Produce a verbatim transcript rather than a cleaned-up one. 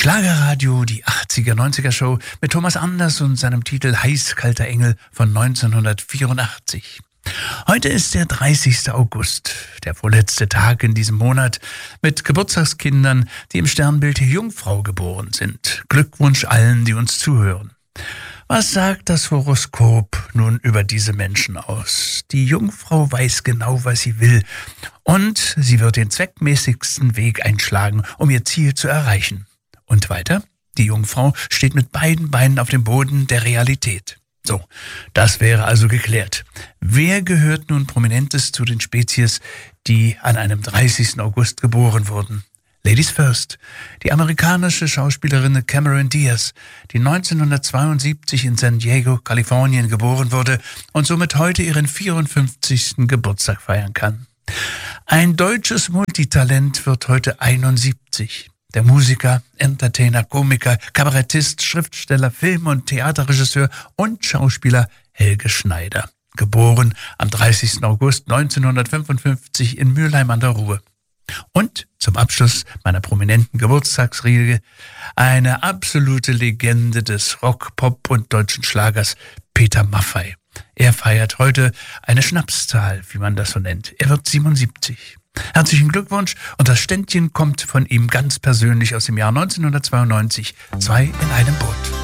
Schlagerradio, die achtziger, neunziger Show mit Thomas Anders und seinem Titel Heiß-kalter Engel von neunzehnhundertvierundachtzig. Heute ist der dreißigste August, der vorletzte Tag in diesem Monat, mit Geburtstagskindern, die im Sternbild Jungfrau geboren sind. Glückwunsch allen, die uns zuhören. Was sagt das Horoskop nun über diese Menschen aus? Die Jungfrau weiß genau, was sie will, und sie wird den zweckmäßigsten Weg einschlagen, um ihr Ziel zu erreichen. Und weiter? Die Jungfrau steht mit beiden Beinen auf dem Boden der Realität. So, das wäre also geklärt. Wer gehört nun Prominentes zu den Spezies, die an einem dreißigsten August geboren wurden? Ladies first. Die amerikanische Schauspielerin Cameron Diaz, die neunzehnhundertzweiundsiebzig in San Diego, Kalifornien geboren wurde und somit heute ihren vierundfünfzigsten Geburtstag feiern kann. Ein deutsches Multitalent wird heute einundsiebzig. Der Musiker, Entertainer, Komiker, Kabarettist, Schriftsteller, Film- und Theaterregisseur und Schauspieler Helge Schneider. Geboren am dreißigsten August neunzehnhundertfünfundfünfzig in Mülheim an der Ruhr. Und zum Abschluss meiner prominenten Geburtstagsrede eine absolute Legende des Rock, Pop und deutschen Schlagers, Peter Maffay. Er feiert heute eine Schnapszahl, wie man das so nennt. Er wird siebenundsiebzig. Herzlichen Glückwunsch, und das Ständchen kommt von ihm ganz persönlich aus dem Jahr neunzehnhundertzweiundneunzig. Zwei in einem Boot.